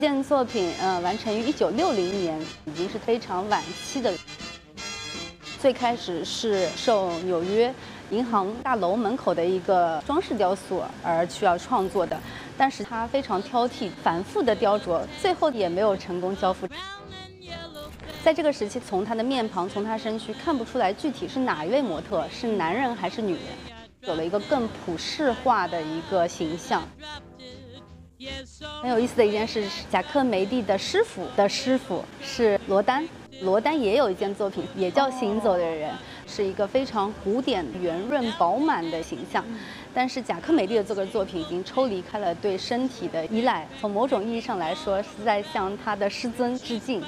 这件作品完成于1960年，已经是非常晚期的。最开始是受纽约银行大楼门口的一个装饰雕塑而需要创作的，但是他非常挑剔，反复的雕琢，最后也没有成功交付。在这个时期，从他的面庞，从他身躯看不出来具体是哪一位模特，是男人还是女人，有了一个更普世化的一个形象。很有意思的一件事是，贾科梅蒂的师傅是罗丹。罗丹也有一件作品，也叫《行走的人》，是一个非常古典、圆润、饱满的形象。但是贾科梅蒂的这个作品已经抽离开了对身体的依赖，从某种意义上来说，是在向他的师尊致敬。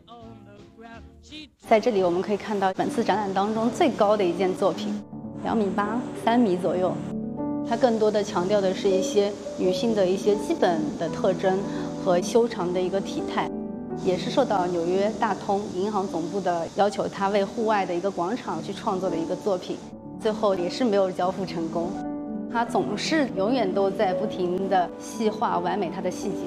在这里我们可以看到本次展览当中最高的一件作品，2.8米，3米左右。它更多的强调的是一些女性的一些基本的特征和修长的一个体态。也是受到纽约大通银行总部的要求，他为户外的一个广场去创作的一个作品，最后也是没有交付成功。他总是永远都在不停地细化完美他的细节。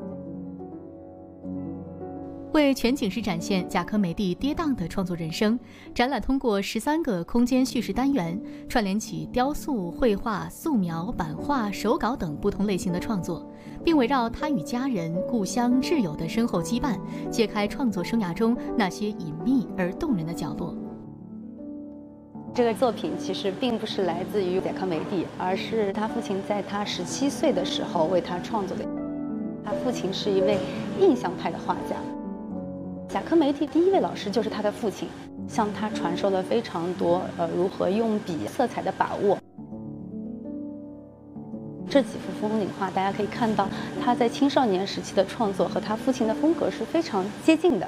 为全景式展现贾科梅蒂跌宕的创作人生，展览通过13个空间叙事单元，串联起雕塑、绘画、素描、版画、手稿等不同类型的创作，并围绕他与家人、故乡、挚友的深厚羁绊，揭开创作生涯中那些隐秘而动人的角落。 这个作品其实并不是来自于贾科梅蒂，而是他父亲在他17岁的时候为他创作的。他父亲是一位印象派的画家。贾科梅蒂第一位老师就是他的父亲，向他传授了非常多如何用笔、色彩的把握。这几幅风景画，大家可以看到他在青少年时期的创作和他父亲的风格是非常接近的。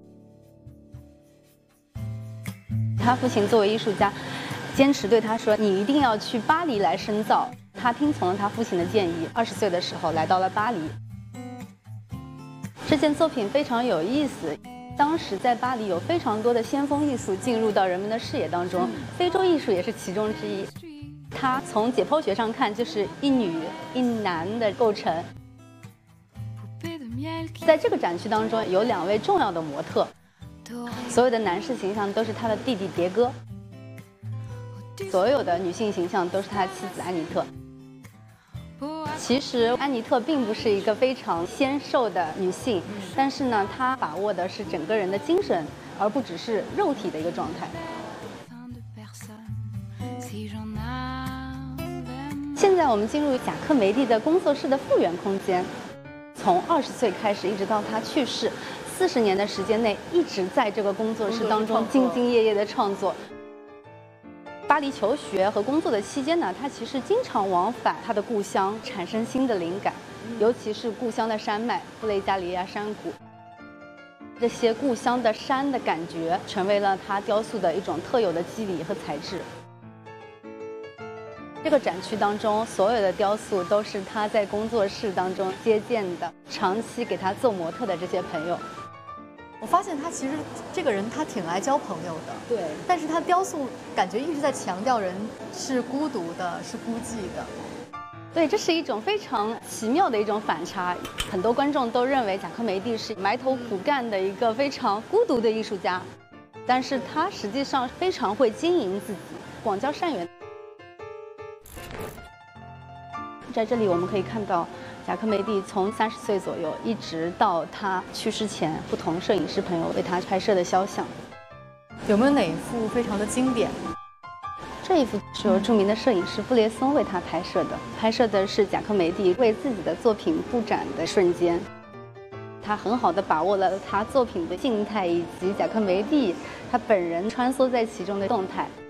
他父亲作为艺术家，坚持对他说：“你一定要去巴黎来深造。”他听从了他父亲的建议，20岁的时候来到了巴黎。这件作品非常有意思，当时在巴黎有非常多的先锋艺术进入到人们的视野当中，非洲艺术也是其中之一。它从解剖学上看，就是一女一男的构成。在这个展区当中，有2位重要的模特，所有的男士形象都是他的弟弟迭戈，所有的女性形象都是他的妻子安妮特。其实安妮特并不是一个非常纤瘦的女性，但是呢，她把握的是整个人的精神，而不只是肉体的一个状态。现在我们进入贾科梅蒂的工作室的复原空间，从20岁开始，一直到他去世，40年的时间内，一直在这个工作室当中兢兢业业的创作。巴黎求学和工作的期间呢，他其实经常往返他的故乡，产生新的灵感，尤其是故乡的山脉布雷加里亚山谷。这些故乡的山的感觉，成为了他雕塑的一种特有的肌理和材质。这个展区当中，所有的雕塑都是他在工作室当中接见的，长期给他做模特的这些朋友。 我发现他其实这个人他挺爱交朋友的， 对， 但是他雕塑感觉一直在强调人是孤独的，是孤寂的。 对，这是一种非常奇妙的一种反差。很多观众都认为贾科梅蒂是埋头苦干的一个非常孤独的艺术家，但是他实际上非常会经营自己，广交善缘。在这里我们可以看到贾科梅蒂从30岁左右一直到他去世前，不同摄影师朋友为他拍摄的肖像。 有没有哪一幅非常的经典？ 这一幅是由著名的摄影师布列松为他拍摄的，拍摄的是贾科梅蒂为自己的作品布展的瞬间。他很好地把握了他作品的静态以及贾科梅蒂他本人穿梭在其中的动态。